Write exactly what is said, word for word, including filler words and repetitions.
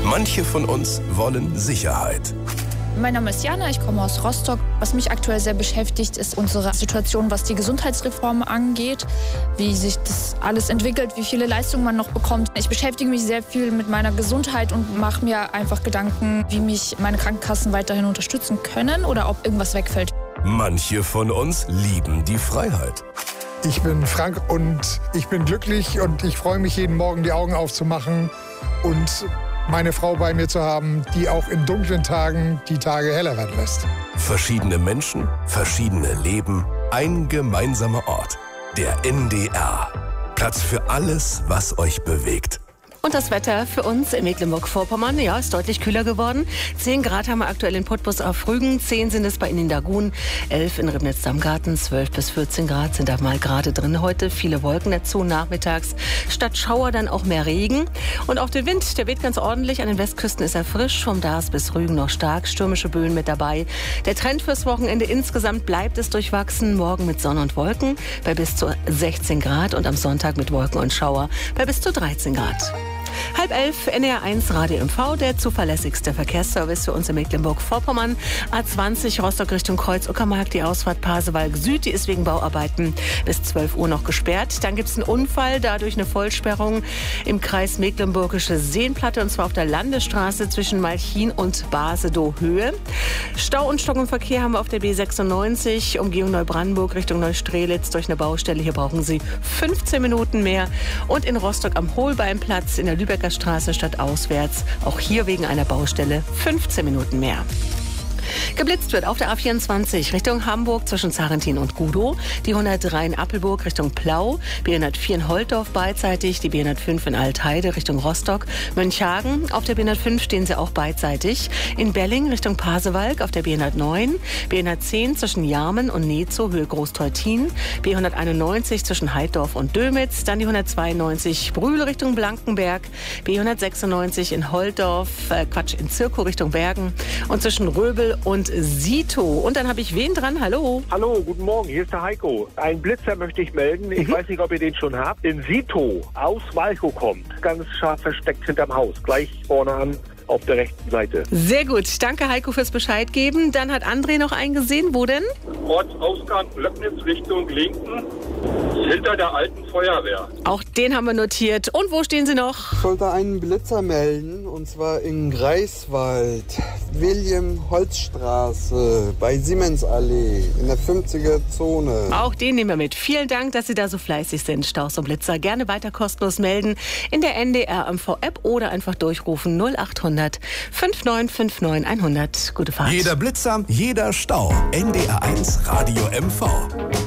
Manche von uns wollen Sicherheit. Mein Name ist Jana, ich komme aus Rostock. Was mich aktuell sehr beschäftigt, ist unsere Situation, was die Gesundheitsreform angeht, wie sich das alles entwickelt, wie viele Leistungen man noch bekommt. Ich beschäftige mich sehr viel mit meiner Gesundheit und mache mir einfach Gedanken, wie mich meine Krankenkassen weiterhin unterstützen können oder ob irgendwas wegfällt. Manche von uns lieben die Freiheit. Ich bin Frank und ich bin glücklich und ich freue mich, jeden Morgen die Augen aufzumachen und meine Frau bei mir zu haben, die auch in dunklen Tagen die Tage heller werden lässt. Verschiedene Menschen, verschiedene Leben, ein gemeinsamer Ort. Der N D R. Platz für alles, was euch bewegt. Und das Wetter für uns in Mecklenburg-Vorpommern, ja, ist deutlich kühler geworden. zehn Grad haben wir aktuell in Putbus auf Rügen, zehn sind es bei Ihnen in Dagun, elf in Ribnitz-Damgarten, zwölf bis vierzehn Grad sind da mal gerade drin heute. Viele Wolken dazu nachmittags. Statt Schauer dann auch mehr Regen. Und auch der Wind, der weht ganz ordentlich. An den Westküsten ist er frisch, vom Dars bis Rügen noch stark. Stürmische Böen mit dabei. Der Trend fürs Wochenende insgesamt bleibt es durchwachsen. Morgen mit Sonne und Wolken bei bis zu sechzehn Grad und am Sonntag mit Wolken und Schauer bei bis zu dreizehn Grad. Halb elf, N D R eins Radio M V, der zuverlässigste Verkehrsservice für uns in Mecklenburg-Vorpommern. A zwanzig Rostock Richtung Kreuz-Uckermark, die Ausfahrt Pasewalk Süd, die ist wegen Bauarbeiten bis zwölf Uhr noch gesperrt. Dann gibt es einen Unfall, dadurch eine Vollsperrung im Kreis Mecklenburgische Seenplatte, und zwar auf der Landesstraße zwischen Malchin und Basedow-Höhe. Stau und Stock im Verkehr haben wir auf der B sechsundneunzig, Umgehung Neubrandenburg Richtung Neustrelitz durch eine Baustelle. Hier brauchen Sie fünfzehn Minuten mehr. Und in Rostock am Holbeinplatz in der Lübecker Straße statt auswärts. Auch hier wegen einer Baustelle fünfzehn Minuten mehr. Geblitzt wird auf der A vierundzwanzig Richtung Hamburg zwischen Zarentin und Gudow, die hundertdrei in Appelburg Richtung Plau, B hundertvier in Holtdorf beidseitig, die B hundertfünf in Altheide Richtung Rostock, Mönchhagen, auf der B hundertfünf stehen sie auch beidseitig, in Belling Richtung Pasewalk auf der B hundertneun, B hundertzehn zwischen Jarmen und Nezow Höhe Großteutin, B hunderteinundneunzig zwischen Heiddorf und Dömitz, dann die hundertzweiundneunzig Brühl Richtung Blankenberg, B hundertsechsundneunzig in Holtdorf, äh, Quatsch, in Zirkow Richtung Bergen und zwischen Röbel und Sitow. Und dann habe ich wen dran? Hallo. Hallo, guten Morgen, hier ist der Heiko. Einen Blitzer möchte ich melden. Ich mhm. weiß nicht, ob ihr den schon habt. In Sitow aus Walchow kommt. Ganz scharf versteckt hinterm Haus. Gleich vorne an auf der rechten Seite. Sehr gut. Danke, Heiko, fürs Bescheid geben. Dann hat André noch einen gesehen. Wo denn? Ortsausgang Löcknitz Richtung Linken. Hinter der alten Feuerwehr. Auch den haben wir notiert. Und wo stehen Sie noch? Ich sollte einen Blitzer melden, und zwar in Greifswald, William-Holz-Straße, bei Siemensallee, in der fünfziger Zone. Auch den nehmen wir mit. Vielen Dank, dass Sie da so fleißig sind, Staus und Blitzer. Gerne weiter kostenlos melden in der N D R M V-App oder einfach durchrufen null achthundert fünfundneunzig neunundfünfzig hundert. Gute Fahrt. Jeder Blitzer, jeder Stau. N D R eins Radio M V.